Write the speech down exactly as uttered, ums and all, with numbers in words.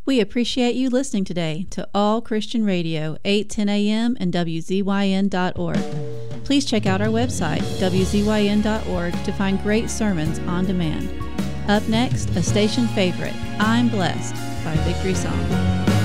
We appreciate you listening today to All Christian Radio, eight ten a.m. and W Z Y N dot org. Please check out our website, W Z Y N dot org, to find great sermons on demand. Up next, a station favorite, I'm Blessed, by Victory Song.